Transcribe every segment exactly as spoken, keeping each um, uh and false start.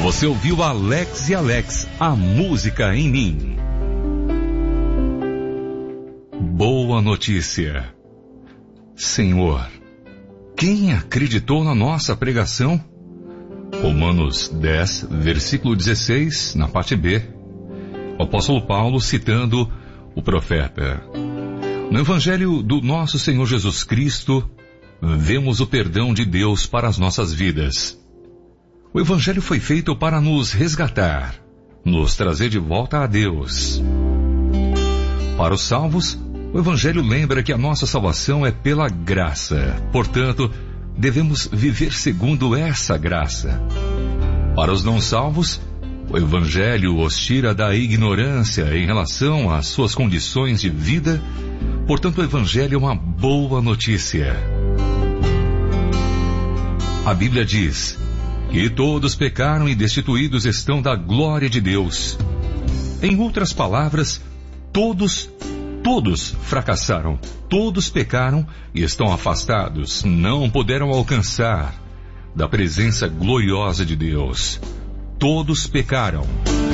Você ouviu Alex e Alex, a música em mim. Boa notícia. Senhor, quem acreditou na nossa pregação? Romanos dez, versículo dezesseis, na parte B. O apóstolo Paulo citando o profeta. No Evangelho do nosso Senhor Jesus Cristo, vemos o perdão de Deus para as nossas vidas. O Evangelho foi feito para nos resgatar, nos trazer de volta a Deus. Para os salvos, o Evangelho lembra que a nossa salvação é pela graça. Portanto, devemos viver segundo essa graça. Para os não salvos, o Evangelho os tira da ignorância em relação às suas condições de vida. Portanto, o Evangelho é uma boa notícia. A Bíblia diz que todos pecaram e destituídos estão da glória de Deus. Em outras palavras, todos, todos fracassaram, todos pecaram e estão afastados, não puderam alcançar da presença gloriosa de Deus. Todos pecaram.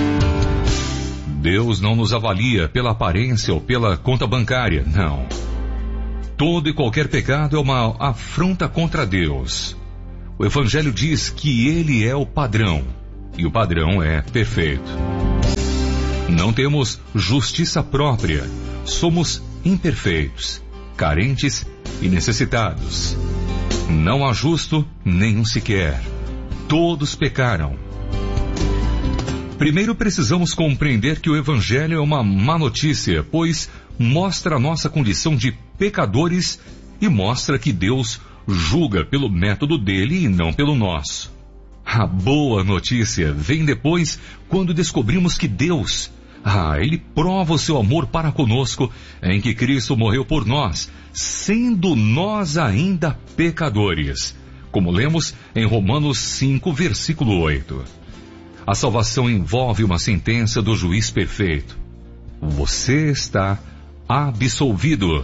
Deus não nos avalia pela aparência ou pela conta bancária, não. Todo e qualquer pecado é uma afronta contra Deus. O Evangelho diz que Ele é o padrão, e o padrão é perfeito. Não temos justiça própria, somos imperfeitos, carentes e necessitados. Não há justo nenhum sequer. Todos pecaram. Primeiro precisamos compreender que o Evangelho é uma má notícia, pois mostra a nossa condição de pecadores e mostra que Deus julga pelo método dele e não pelo nosso. A boa notícia vem depois quando descobrimos que Deus, ah, Ele prova o seu amor para conosco em que Cristo morreu por nós, sendo nós ainda pecadores, como lemos em Romanos cinco, versículo oito. A salvação envolve uma sentença do juiz perfeito. Você está absolvido.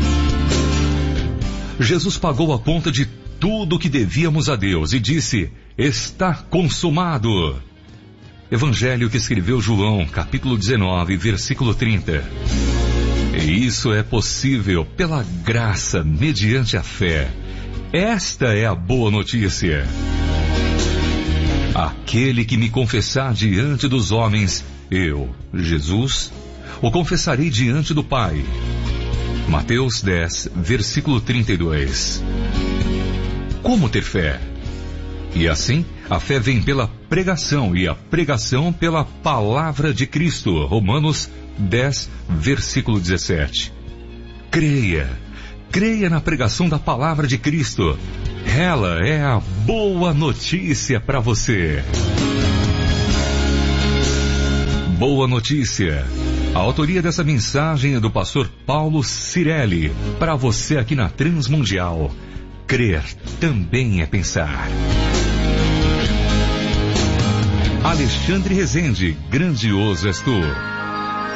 Jesus pagou a conta de tudo o que devíamos a Deus e disse, está consumado. Evangelho que escreveu João, capítulo dezenove, versículo trinta. E isso é possível pela graça, mediante a fé. Esta é a boa notícia. Aquele que me confessar diante dos homens, eu, Jesus, o confessarei diante do Pai. Mateus dez, versículo trinta e dois. Como ter fé? E assim, a fé vem pela pregação e a pregação pela palavra de Cristo. Romanos dez, versículo dezessete. Creia, creia na pregação da palavra de Cristo. Ela é a boa notícia para você. Boa notícia. A autoria dessa mensagem é do pastor Paulo Cirelli, para você aqui na Transmundial. Crer também é pensar. Alexandre Rezende, grandioso és tu.